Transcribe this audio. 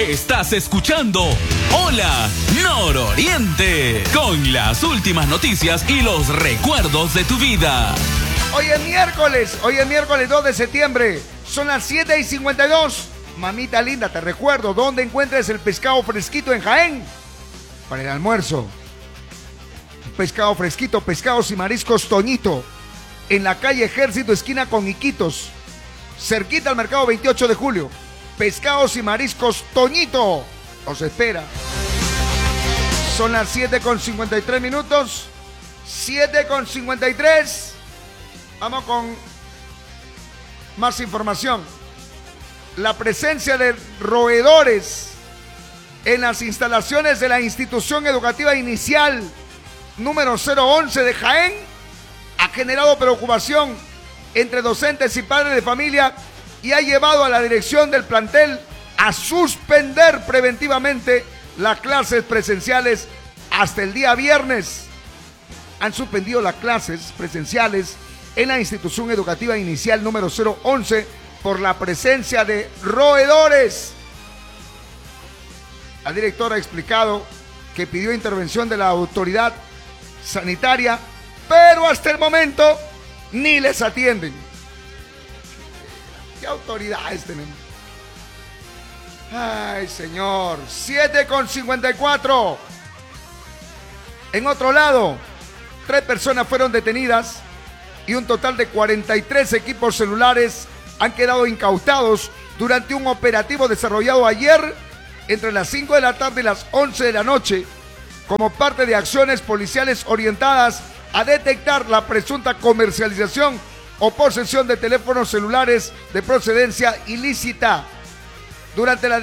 Estás escuchando Hola Nororiente, con las últimas noticias y los recuerdos de tu vida. Hoy es miércoles 2 de septiembre, son las 7:52. Mamita linda, te recuerdo dónde encuentres el pescado fresquito en Jaén para el almuerzo. Pescado fresquito, pescados y mariscos Toñito, en la calle Ejército, esquina con Iquitos, cerquita al mercado 28 de julio. Pescados y mariscos Toñito os espera. Son las 7:53. 7:53. Vamos con más información. La presencia de roedores en las instalaciones de la institución educativa inicial número 011 de Jaén ha generado preocupación entre docentes y padres de familia y ha llevado a la dirección del plantel a suspender preventivamente las clases presenciales hasta el día viernes. Han suspendido las clases presenciales en la institución educativa inicial número 011 por la presencia de roedores. La directora ha explicado que pidió intervención de la autoridad sanitaria, pero hasta el momento ni les atienden. ¿Qué autoridades tenemos? Ay, señor. 7:54. En otro lado, 3 personas fueron detenidas y un total de 43 equipos celulares han quedado incautados durante un operativo desarrollado ayer entre las 5 de la tarde y las 11 de la noche como parte de acciones policiales orientadas a detectar la presunta comercialización o posesión de teléfonos celulares de procedencia ilícita. Durante la